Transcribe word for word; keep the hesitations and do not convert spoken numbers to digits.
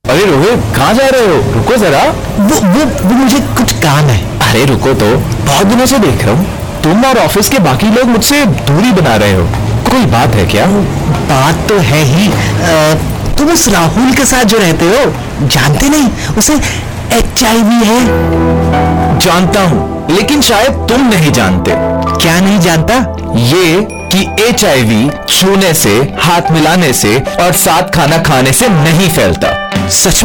अरे रोहित, कहाँ जा रहे हो? रुको जरा। वो वो वो मुझे कुछ काम है। अरे रुको तो, बहुत दिनों से देख रहा हूँ तुम और ऑफिस के बाकी लोग मुझसे दूरी बना रहे हो। कोई बात है क्या? बात तो है ही। आ, तुम उस राहुल के साथ जो रहते हो, जानते नहीं उसे एच आई वी है? जानता हूँ, लेकिन शायद तुम नहीं जानते। क्या नहीं जानता? ये कि एच आई वी छूने से, हाथ मिलाने से और साथ खाना खाने से नहीं फैलता। सच